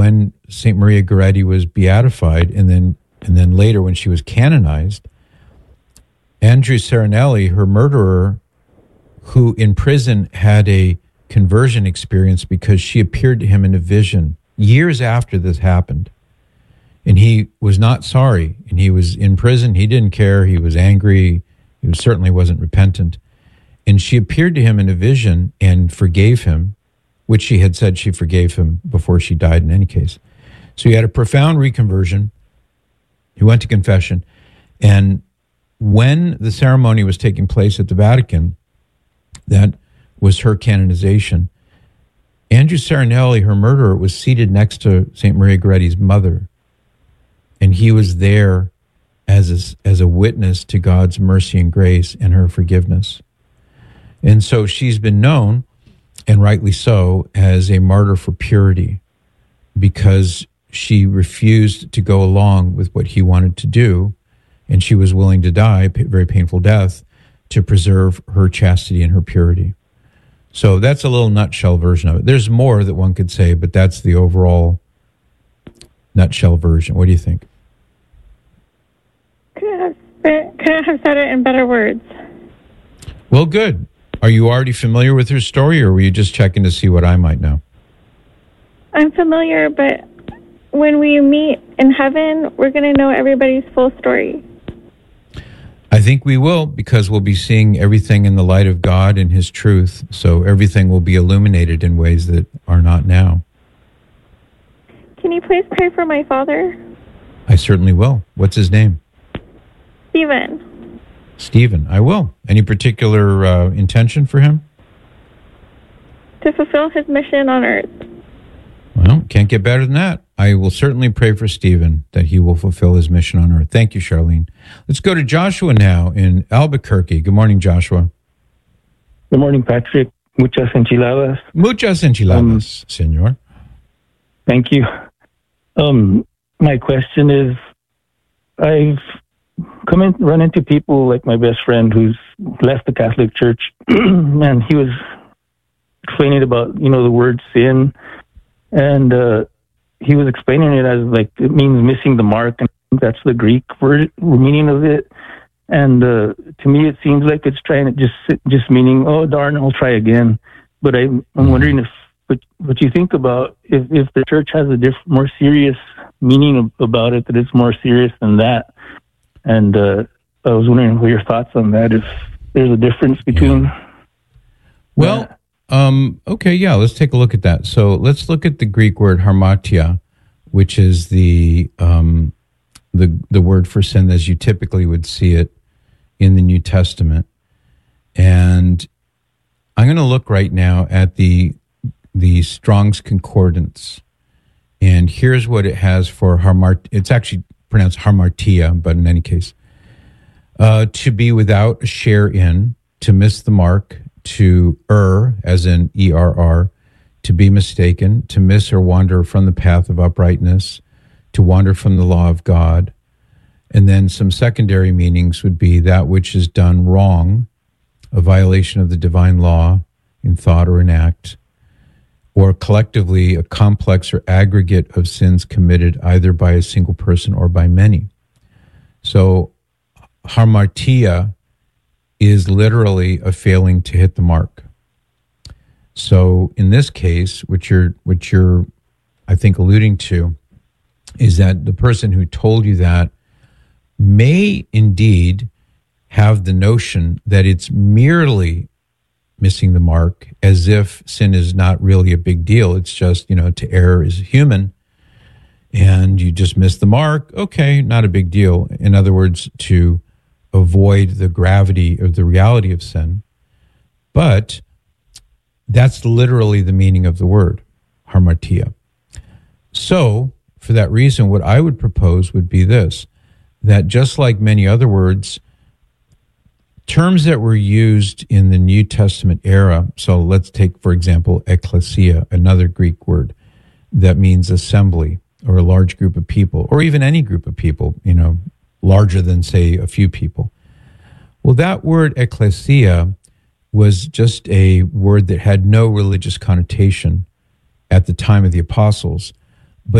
when St. Maria Goretti was beatified, and then later when she was canonized, Andrew Serenelli, her murderer, who in prison had a conversion experience because she appeared to him in a vision years after this happened. And he was not sorry. And he was in prison. He didn't care. He was angry. He certainly wasn't repentant. And she appeared to him in a vision and forgave him, which she had said she forgave him before she died in any case. So he had a profound reconversion. He went to confession. And when the ceremony was taking place at the Vatican, that was her canonization, Andrew Serenelli, her murderer, was seated next to St. Maria Goretti's mother. And he was there as a witness to God's mercy and grace and her forgiveness. And so she's been known, and rightly so, as a martyr for purity, because she refused to go along with what he wanted to do, and she was willing to die a very painful death to preserve her chastity and her purity. So that's a little nutshell version of it. There's more that one could say, but that's the overall nutshell version. What do you think? Couldn't have said it in better words. Well, good. Are you already familiar with her story, or were you just checking to see what I might know? I'm familiar, but when we meet in heaven, we're going to know everybody's full story. I think we will, because we'll be seeing everything in the light of God and His truth, so everything will be illuminated in ways that are not now. Can you please pray for my father? I certainly will. What's his name? Stephen, I will. Any particular intention for him? To fulfill his mission on earth. Well, can't get better than that. I will certainly pray for Stephen that he will fulfill his mission on earth. Thank you, Charlene. Let's go to Joshua now in Albuquerque. Good morning, Joshua. Good morning, Patrick. Muchas enchiladas. Muchas enchiladas, señor. Thank you. My question is, I've run into people like my best friend who's left the Catholic Church, and he was explaining about, the word sin, and he was explaining it as like it means missing the mark, and that's the Greek word meaning of it. And to me, it seems like it's trying to just meaning, oh darn, I'll try again. But I'm wondering what you think about if the church has a more serious meaning about it, that it's more serious than that. And I was wondering what your thoughts on that, if there's a difference between... Yeah. Well, okay, yeah, let's take a look at that. So let's look at the Greek word harmatia, which is the word for sin as you typically would see it in the New Testament. And I'm going to look right now at the Strong's Concordance. And here's what it has for it's actually pronounced harmartia, but in any case, to be without a share in, to miss the mark, to err, as in ERR, to be mistaken, to miss or wander from the path of uprightness, to wander from the law of God. And then some secondary meanings would be that which is done wrong, a violation of the divine law in thought or in act, or collectively a complex or aggregate of sins committed either by a single person or by many. So harmartia is literally a failing to hit the mark. So in this case, what you're I think alluding to is that the person who told you that may indeed have the notion that it's merely missing the mark, as if sin is not really a big deal. It's just, to err is human, and you just miss the mark. Okay, not a big deal. In other words, to avoid the gravity of the reality of sin. But that's literally the meaning of the word, harmartia. So, for that reason, what I would propose would be this, that just like many other words, terms that were used in the New Testament era, so let's take, for example, ecclesia, another Greek word that means assembly or a large group of people, or even any group of people, larger than, say, a few people. Well, that word ecclesia was just a word that had no religious connotation at the time of the apostles.